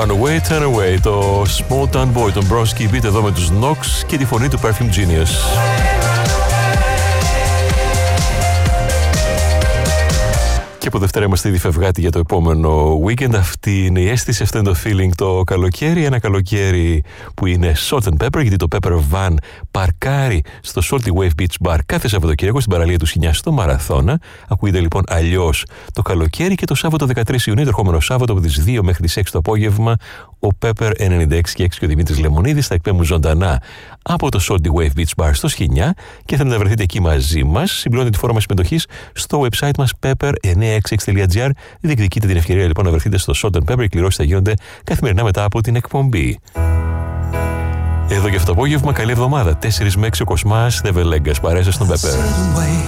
Run Away, Turn Away, το Small Town Boy, τον Bronski Beat εδώ με τους Knox και τη φωνή του Perfume Genius. Και από Δευτέρα είμαστε ήδη φευγάτη για το επόμενο weekend. Αυτή είναι η αίσθηση, αυτό είναι το feeling το καλοκαίρι. Ένα καλοκαίρι που είναι salt and pepper, γιατί το Pepper Van παρκάρει στο Salty Wave Beach Bar κάθε Σαββατοκύριακο στην παραλία του Σινιά στο Μαραθώνα. Ακούγεται λοιπόν αλλιώς το καλοκαίρι. Και το Σάββατο 13 Ιουνίου, το ερχόμενο Σάββατο από τις 2 μέχρι τις 6 το απόγευμα, ο Pepper 96 και 6 και ο Δημήτρης Λεμονίδης θα εκπέμπουν ζωντανά από το Salty Wave Beach Bar στο Σινιά και θα βρεθείτε εκεί μαζί μας. Συμπληρώνετε τη φόρμα συμμετοχής στο website μας pepper966.gr. Διεκδικείτε την ευκαιρία λοιπόν να βρεθείτε στο Salt and Pepper. Οι κληρώσεις θα γίνονται καθημερινά μετά από την εκπομπή. Εδώ και αυτό το απόγευμα, καλή εβδομάδα. 4 με 6 ο Κοσμάς, Never Legas, παρέσα στον Pepper.